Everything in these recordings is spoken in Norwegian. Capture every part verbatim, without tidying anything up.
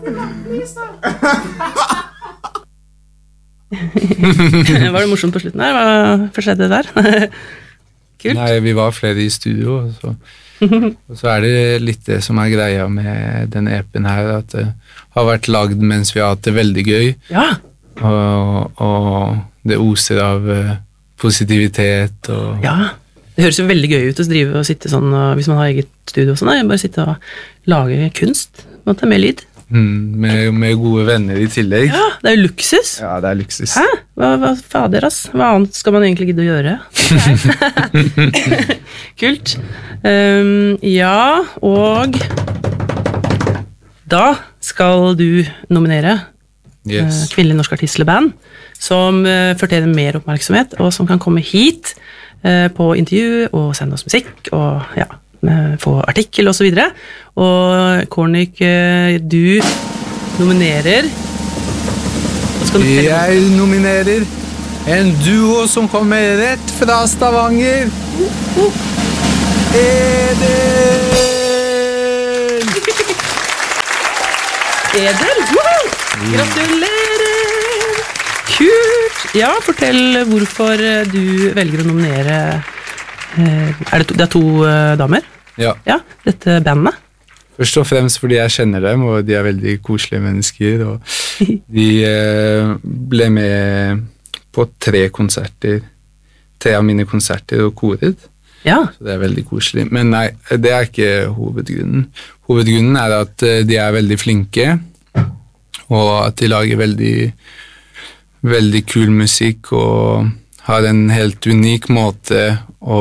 Var det morsomt på slutten her? Hva skjedde der? Kult. Nei, vi var flere i studio, og så, og så er det litt det som er greia med denne E P-en her, at det har vært lagd mens vi har hatt det veldig gøy, ja. og, og det oser av uh, positivitet. Og ja, det høres jo veldig gøy ut å drive og sitte sånn, og hvis man har eget studio og sånn, bare sitte og lage kunst, man tar med lyd. Mm, med, med gode venner i tillegg. Ja, det er jo luksus. Ja, det er luksus. Hæ? Hva, hva fader, ass? Hva annet skal man egentlig gidde å gjøre? Kult. Um, ja, og da skal du nominere yes. uh, Kvinnelig norsk artist eller band, som uh, fortjener mer oppmerksomhet, og som kan komme hit uh, på intervju og sende oss musikk, og ja, få artikkel og så videre. Og Kornik, du nominerer du Jeg nominerer en duo som kommer rett fra Stavanger. uh, uh. Edel! Edel! Woohoo! Gratulerer! Kult! Ja, fortell hvorfor du velger å nominere. Er det, to, det er to uh, damer? Ja. Ja, dette bandet? Først og fremst fordi jeg kjenner dem, og de er veldig koselige mennesker, og de uh, ble med på tre konserter, tre av mine konserter og koret. Ja. Så det er veldig koselig. Men nei, det er ikke hovedgrunnen. Hovedgrunnen er at uh, de er veldig flinke, og at de lager veldig, veldig kul musikk, og har en helt unik måte å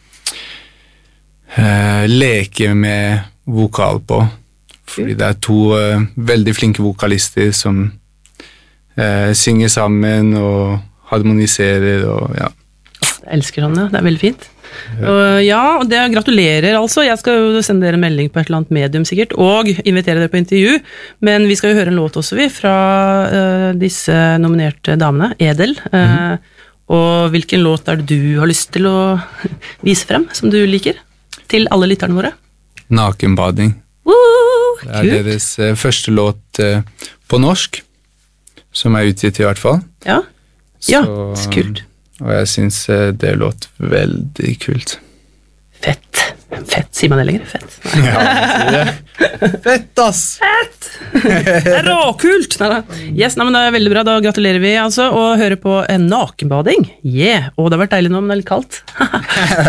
uh, leke med vokal på. Fordi det er to uh, veldig flinke vokalister som uh, synger sammen og harmoniserer og ja. Jeg elsker sånn, ja. Det er veldig fint. Ja, og, ja, og det gratulerer altså. Jeg skal jo sende dere en melding på et eller annet medium sikkert, og invitere dere på intervju, men vi skal jo høre en låt også vi, fra uh, disse nominerte damene, Edel. Uh, mm-hmm. Og hvilken låt er det du har lyst til å vise frem, som du liker, til alle lytterne våre? Nakenbading. Woo, det er kult. Deres uh, første låt uh, på norsk, som er utgitt i hvert fall. Ja, så, ja kult. Og jeg synes uh, det låt veldig kult. Fett. Fett, sier man det lenger? Fett. Ja, fett, ass! Fett! Det er råkult! Yes, nei, men det er veldig bra, da gratulerer vi altså, og hører på en nakenbading. Yeah, og det har vært deilig nå, men det er litt kaldt.